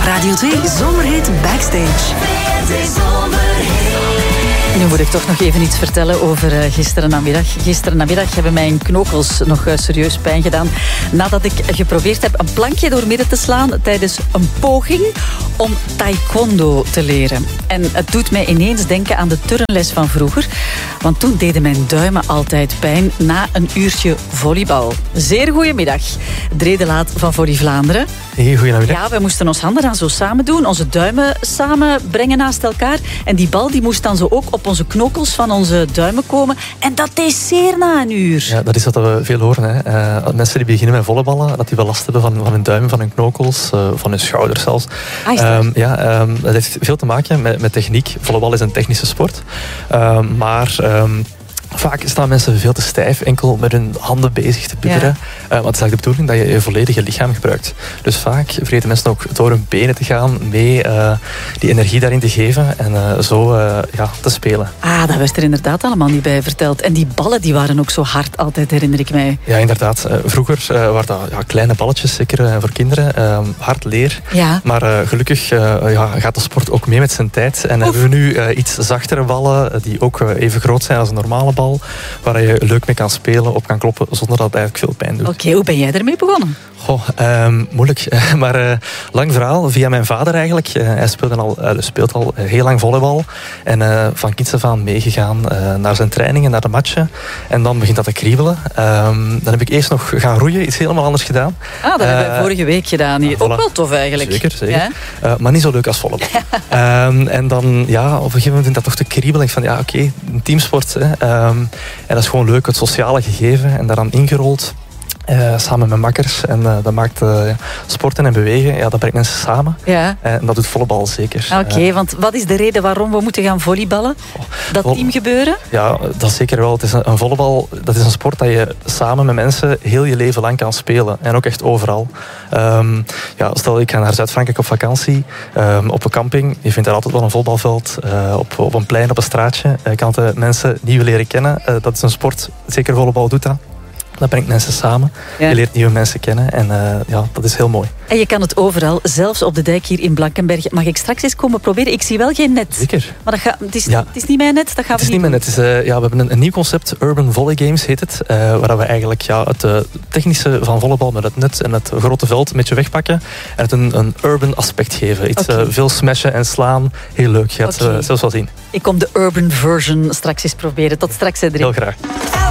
Radio 2 Zomerhit Backstage. Nu moet ik toch nog even iets vertellen over gisteren namiddag. Gisteren namiddag hebben mijn knokels nog serieus pijn gedaan. Nadat ik geprobeerd heb een plankje doormidden te slaan tijdens een poging om taekwondo te leren. En het doet mij ineens denken aan de turnles van vroeger. Want toen deden mijn duimen altijd pijn na een uurtje volleybal. Zeer goedemiddag. Drede Laat van Volley Vlaanderen. Hey, goedemiddag. Ja, we moesten ons handen dan zo samen doen. Onze duimen samen brengen naast elkaar. En die bal die moest dan zo ook op onze knokels van onze duimen komen. En dat deed zeer na een uur. Ja, dat is wat we veel horen. Hè. Mensen die beginnen met volleyballen, dat die wel last hebben van hun duimen, van hun knokels, van hun schouders zelfs. Dat heeft veel te maken met techniek. Volleybal is een technische sport. Maar vaak staan mensen veel te stijf, enkel met hun handen bezig te putteren. Want het is eigenlijk de bedoeling dat je je volledige lichaam gebruikt. Dus vaak vergeten mensen ook door hun benen te gaan, mee die energie daarin te geven en zo te spelen. Dat werd er inderdaad allemaal niet bij verteld. En die ballen die waren ook zo hard altijd, herinner ik mij. Ja, inderdaad. Vroeger waren dat kleine balletjes, zeker voor kinderen. Hard leer. Ja. Maar gelukkig gaat de sport ook mee met zijn tijd. En hebben we nu iets zachtere ballen, die ook even groot zijn als een normale bal, waar je leuk mee kan spelen, op kan kloppen, zonder dat het eigenlijk veel pijn doet. Oké, hoe ben jij ermee begonnen? Moeilijk. Maar lang verhaal, via mijn vader eigenlijk. Hij speelt al heel lang volleybal. En van kinds af aan meegegaan naar zijn trainingen, naar de matchen. En dan begint dat te kriebelen. Dan heb ik eerst nog gaan roeien, iets helemaal anders gedaan. Dat hebben we vorige week gedaan hier. Ook wel tof eigenlijk. Zeker. Ja? Maar niet zo leuk als volleybal. En dan, op een gegeven moment begint dat toch te kriebelen. Ik van, een teamsport. En dat is gewoon leuk, het sociale gegeven. En daaraan ingerold. Samen met makkers. En dat maakt sporten en bewegen, dat brengt mensen samen. Ja. En dat doet volleybal zeker. Oké, want wat is de reden waarom we moeten gaan volleyballen? Dat teamgebeuren? Ja, dat zeker wel. Het is een volleybal, dat is een sport dat je samen met mensen heel je leven lang kan spelen. En ook echt overal. Stel, ik ga naar Zuid-Frankrijk op vakantie. Op een camping. Je vindt er altijd wel een volleybalveld. Op een plein, op een straatje. Je kan de mensen nieuw leren kennen. Dat is een sport. Zeker volleybal doet dat. Dat brengt mensen samen. Ja. Je leert nieuwe mensen kennen. En dat is heel mooi. En je kan het overal, zelfs op de dijk hier in Blankenberg. Mag ik straks eens komen proberen? Ik zie wel geen net. Zeker. Maar het is niet mijn net, dat gaan we niet doen. Het is niet mijn net. We hebben een nieuw concept, Urban Volley Games heet het. Waar we eigenlijk het technische van volleybal met het net en het grote veld een beetje wegpakken. En het een urban aspect geven. Veel smashen en slaan. Heel leuk. Je gaat het zelfs wel zien. Ik kom de urban version straks eens proberen. Tot straks, Cedric. Heel graag.